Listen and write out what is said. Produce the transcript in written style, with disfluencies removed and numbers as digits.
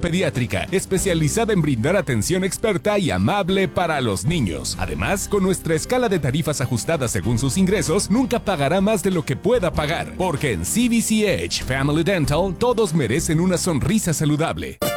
pediátrica, especializada en brindar atención experta y amable para los niños. Además, con nuestra escala de tarifas ajustadas según sus ingresos, nunca pagará más de lo que pueda pagar, porque en CVC Edge Family Dental todos merecen una sonrisa saludable.